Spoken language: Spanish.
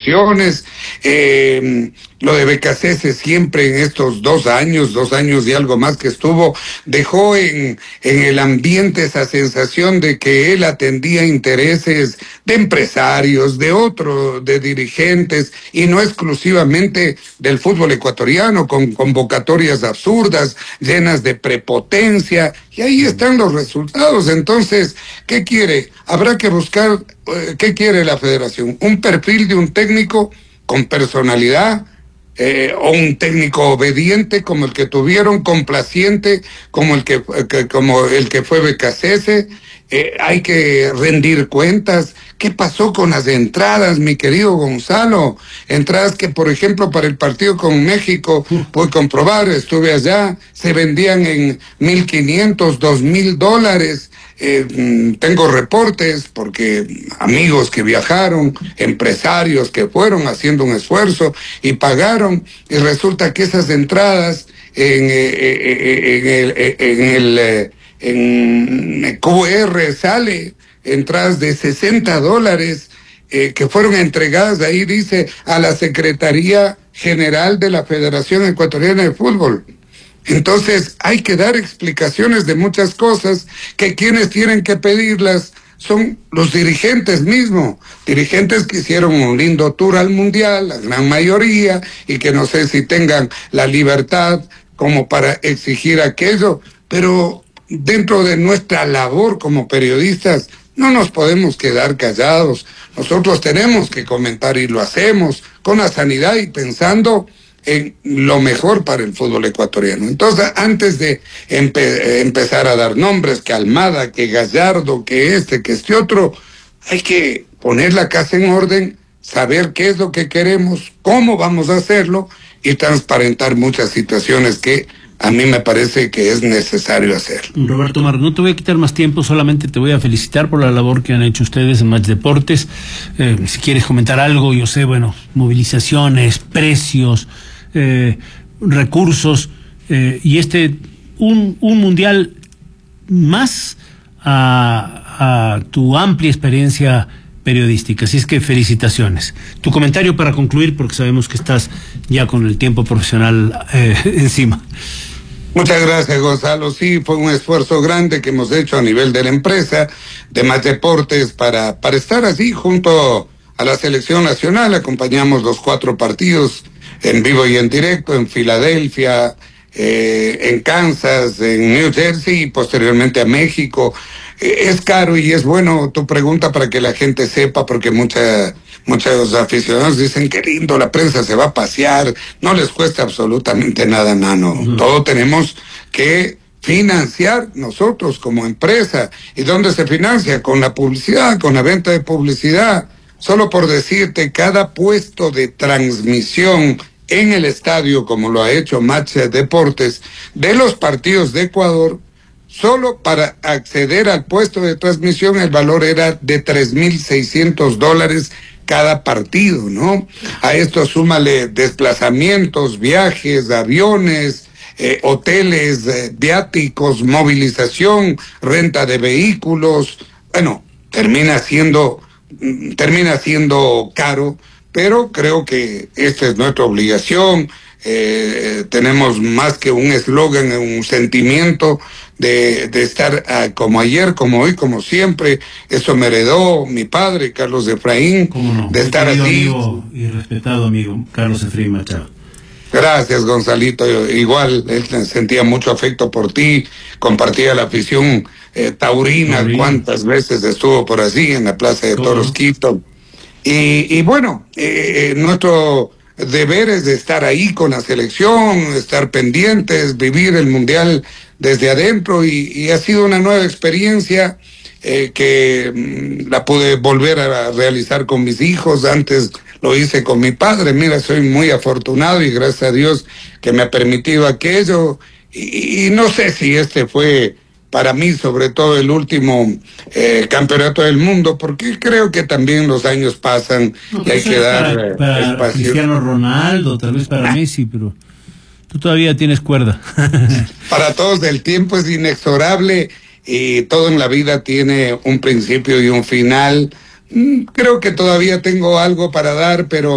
situaciones. Lo de Becasese siempre en estos 2 años y algo más que estuvo, dejó en el ambiente esa sensación de que él atendía intereses de empresarios, de dirigentes, y no exclusivamente del fútbol ecuatoriano, con convocatorias absurdas, llenas de prepotencia, y ahí están los resultados. Entonces, ¿qué quiere? Habrá que buscar, ¿qué quiere la federación? Un perfil de un técnico con personalidad, o un técnico obediente como el que tuvieron, complaciente como el que fue Becasese. Hay que rendir cuentas. ¿Qué pasó con las entradas, mi querido Gonzalo? Entradas que, por ejemplo, para el partido con México, pude comprobar, estuve allá, se vendían en $1,500, $2,000. Tengo reportes porque amigos que viajaron, empresarios que fueron haciendo un esfuerzo y pagaron, y resulta que esas entradas en el QR sale entradas de $60 que fueron entregadas, ahí dice, a la Secretaría General de la Federación Ecuatoriana de Fútbol. Entonces hay que dar explicaciones de muchas cosas, que quienes tienen que pedirlas son los dirigentes mismos, dirigentes que hicieron un lindo tour al Mundial, la gran mayoría, y que no sé si tengan la libertad como para exigir aquello, pero dentro de nuestra labor como periodistas no nos podemos quedar callados. Nosotros tenemos que comentar, y lo hacemos con la sanidad y pensando en lo mejor para el fútbol ecuatoriano. Entonces, antes de empezar a dar nombres, que Almada, que Gallardo, que este otro, hay que poner la casa en orden, saber qué es lo que queremos, cómo vamos a hacerlo, y transparentar muchas situaciones que a mí me parece que es necesario hacer. Roberto Mar, no te voy a quitar más tiempo, solamente te voy a felicitar por la labor que han hecho ustedes en Match Deportes. Si quieres comentar algo, yo sé, bueno, movilizaciones, precios, recursos, y un mundial más a tu amplia experiencia periodística. Así es que felicitaciones. Tu comentario para concluir, porque sabemos que estás ya con el tiempo profesional encima. Muchas gracias, Gonzalo. Sí, fue un esfuerzo grande que hemos hecho a nivel de la empresa, de Match Deportes, para estar así junto a la selección nacional. Acompañamos los 4 partidos en vivo y en directo, en Filadelfia, en Kansas, en New Jersey y posteriormente a México. Es caro, y es bueno tu pregunta para que la gente sepa, porque muchos aficionados dicen qué lindo, la prensa se va a pasear, no les cuesta absolutamente nada, nano. Todo tenemos que financiar nosotros como empresa. ¿Y dónde se financia? Con la publicidad, con la venta de publicidad. Solo por decirte, cada puesto de transmisión en el estadio, como lo ha hecho Match Deportes, de los partidos de Ecuador, solo para acceder al puesto de transmisión el valor era de $3,600 cada partido, ¿no? A esto súmale desplazamientos, viajes, aviones, hoteles, viáticos, movilización, renta de vehículos. Bueno, termina siendo caro, pero creo que esta es nuestra obligación. Tenemos más que un eslogan, un sentimiento de estar como ayer, como hoy, como siempre. Eso me heredó mi padre, Carlos Efraín, ¿cómo no? De estar así. Amigo y respetado amigo, Carlos Efraín Machado. Gracias, Gonzalito. Igual, él sentía mucho afecto por ti, compartía la afición taurina, cuántas veces estuvo por así, en la Plaza de Toros Quito. Y bueno, nuestro deber es de estar ahí con la selección, estar pendientes, vivir el Mundial desde adentro, y ha sido una nueva experiencia que la pude volver a realizar con mis hijos. Antes lo hice con mi padre. Mira, soy muy afortunado y gracias a Dios que me ha permitido aquello, y no sé si este fue para mí sobre todo el último campeonato del mundo, porque creo que también los años pasan, y hay que dar para espacio. Cristiano Ronaldo, tal vez para Messi, pero tú todavía tienes cuerda. Para todos el tiempo es inexorable, y todo en la vida tiene un principio y un final. Creo que todavía tengo algo para dar, pero